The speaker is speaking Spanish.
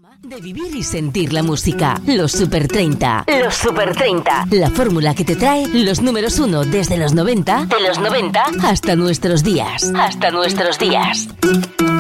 De vivir y sentir la música. Los Super 30. Los Super 30. La fórmula que te trae los números 1 desde los 90, de los 90 hasta nuestros días. Hasta nuestros días.